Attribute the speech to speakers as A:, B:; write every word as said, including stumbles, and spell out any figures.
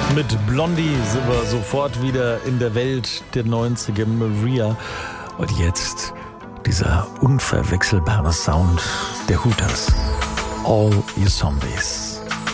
A: Mit Blondie sind wir sofort wieder in der Welt der neunziger, Maria. Und jetzt dieser unverwechselbare Sound der Hooters. All You Zombies.